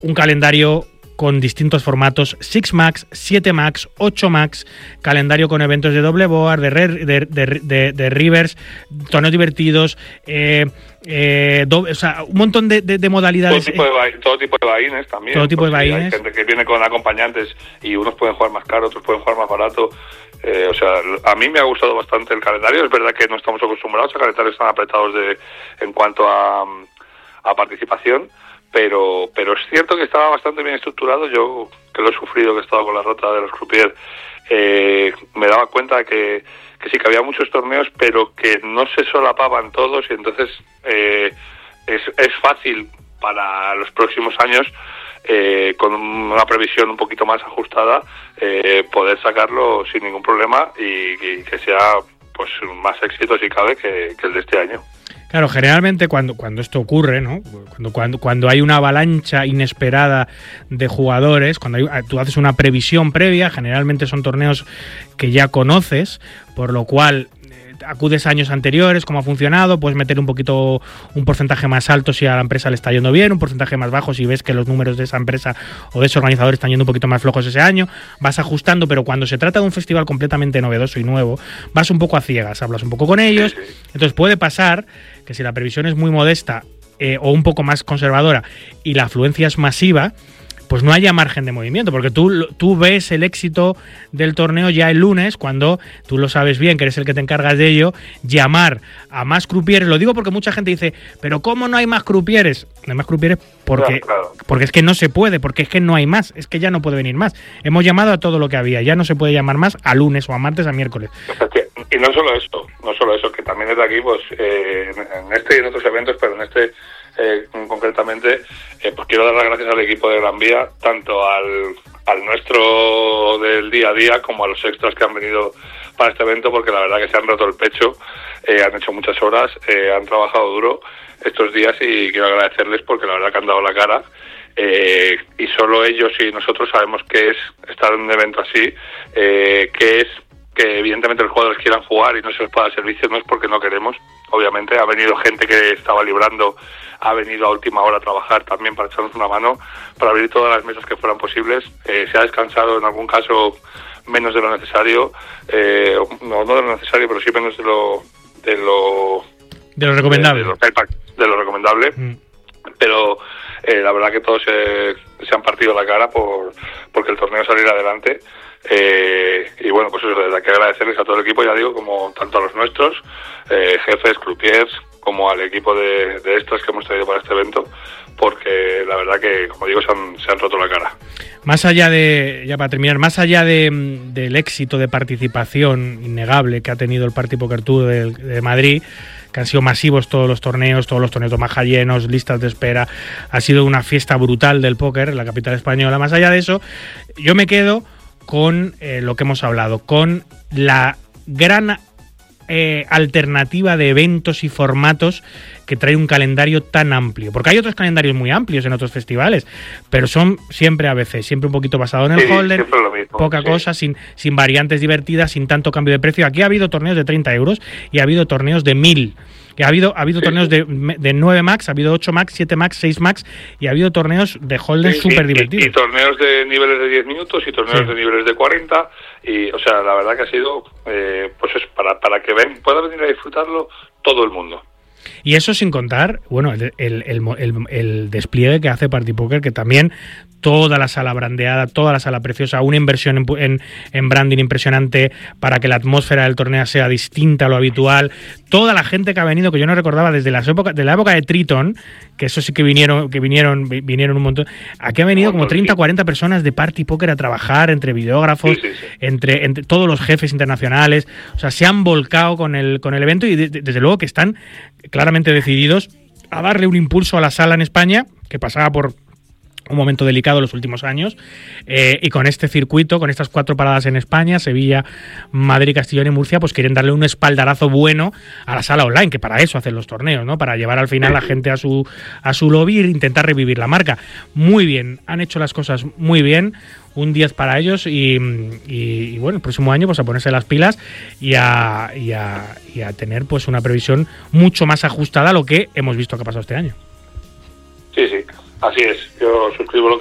un calendario con distintos formatos, 6 Max, 7 Max, 8 Max, calendario con eventos de doble board, de rivers, torneos divertidos, o sea, un montón de modalidades. Todo tipo de buy-ins también. Todo tipo de buy-ins. Hay gente que viene con acompañantes y unos pueden jugar más caro, otros pueden jugar más barato. O sea, a mí me ha gustado bastante el calendario. Es verdad que no estamos acostumbrados a calendarios tan apretados en cuanto a participación. Pero es cierto que estaba bastante bien estructurado. Yo, que lo he sufrido, que he estado con la rota de los croupiers, me daba cuenta que sí que había muchos torneos, pero que no se solapaban todos, y entonces es fácil para los próximos años, con una previsión un poquito más ajustada, poder sacarlo sin ningún problema y que sea pues más éxito, si cabe, que el de este año. Claro, generalmente cuando esto ocurre, ¿no? Cuando hay una avalancha inesperada de jugadores, tú haces una previsión previa, generalmente son torneos que ya conoces, por lo cual acudes a años anteriores, cómo ha funcionado, puedes meter un porcentaje más alto si a la empresa le está yendo bien, un porcentaje más bajo si ves que los números de esa empresa o de ese organizador están yendo un poquito más flojos ese año, vas ajustando, pero cuando se trata de un festival completamente novedoso y nuevo, vas un poco a ciegas, hablas un poco con ellos, entonces puede pasar que si la previsión es muy modesta o un poco más conservadora y la afluencia es masiva, pues no haya margen de movimiento, porque tú ves el éxito del torneo ya el lunes, cuando tú lo sabes bien, que eres el que te encargas de ello, llamar a más croupiers. Lo digo porque mucha gente dice, pero ¿cómo no hay más croupiers? No hay más croupiers porque es que no se puede, porque es que no hay más, es que ya no puede venir más. Hemos llamado a todo lo que había, ya no se puede llamar más a lunes o a martes, a miércoles. Y no solo eso, que también desde aquí, pues en este y en otros eventos, pero en este concretamente, pues quiero dar las gracias al equipo de Gran Vía, tanto al nuestro del día a día como a los extras que han venido para este evento, porque la verdad que se han roto el pecho, han hecho muchas horas, han trabajado duro estos días, y quiero agradecerles porque la verdad que han dado la cara, y solo ellos y nosotros sabemos qué es estar en un evento así, qué es que evidentemente los jugadores quieran jugar y no se les pueda dar servicio. No es porque no queremos, obviamente ha venido gente que estaba librando, ha venido a última hora a trabajar también para echarnos una mano, para abrir todas las mesas que fueran posibles. Se ha descansado en algún caso menos de lo necesario, no de lo necesario, pero sí menos de lo recomendable, de lo recomendable. Pero la verdad que todos se han partido la cara porque el torneo saliera adelante. Y bueno, pues eso, desde aquí agradecerles a todo el equipo, ya digo, como tanto a los nuestros, jefes, croupiers, como al equipo de extras que hemos traído para este evento, porque la verdad que, como digo, se han roto la cara. Más allá ya para terminar, más allá del éxito de participación innegable que ha tenido el Party Poker Tour de Madrid, que han sido masivos todos los torneos de maja llenos, listas de espera, ha sido una fiesta brutal del póker en la capital española. Más allá de eso, yo me quedo con lo que hemos hablado, con la gran alternativa de eventos y formatos que trae un calendario tan amplio, porque hay otros calendarios muy amplios en otros festivales, pero son siempre a veces, siempre un poquito basado en el holder, poca cosa, sin variantes divertidas, sin tanto cambio de precio. Aquí ha habido torneos de 30 euros y ha habido torneos de 1000. Que ha habido torneos de 9 max, ha habido 8 max, 7 max, 6 max, y ha habido torneos de holder súper divertidos. Y torneos de niveles de 10 minutos y torneos de niveles de 40. Y, o sea, la verdad que ha sido, pues es para que pueda venir a disfrutarlo todo el mundo. Y eso sin contar, bueno, el despliegue que hace Party Poker, que también toda la sala brandeada, toda la sala preciosa, una inversión en branding impresionante para que la atmósfera del torneo sea distinta a lo habitual. Toda la gente que ha venido, que yo no recordaba desde la época de Triton, que eso sí que vinieron un montón. Aquí ha venido como 30 o 40 personas de Party Poker a trabajar, entre videógrafos, entre todos los jefes internacionales. O sea, se han volcado con el evento, y desde luego que están claramente decididos a darle un impulso a la sala en España, que pasaba por un momento delicado en los últimos años, y con este circuito, con estas 4 paradas en España, Sevilla, Madrid, Castellón y Murcia, pues quieren darle un espaldarazo bueno a la sala online, que para eso hacen los torneos, ¿no? Para llevar al final a la gente a su lobby e intentar revivir la marca. Muy bien, han hecho las cosas muy bien, un 10 para ellos, y bueno, el próximo año pues a ponerse las pilas y a tener pues una previsión mucho más ajustada a lo que hemos visto que ha pasado este año. Sí. Así es, yo suscribo lo